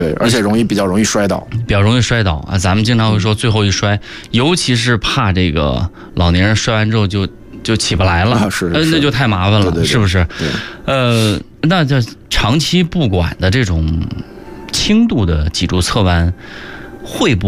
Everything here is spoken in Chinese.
对，而且比较容易摔倒， 啊。咱们经常会说最后一摔，尤其是怕这个老年人摔完之后就起不来了，那就太麻烦了， 对， 是不是？那这长期不管的这种轻度的脊柱侧弯会不